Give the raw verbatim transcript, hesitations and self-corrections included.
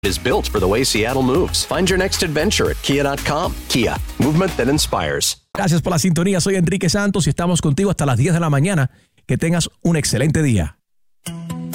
is built for the way Seattle moves. Find your next adventure at kia dot com. Kia, movement that inspires. Gracias por la sintonía. Soy Enrique Santos y estamos contigo hasta las diez de la mañana. Que tengas un excelente día.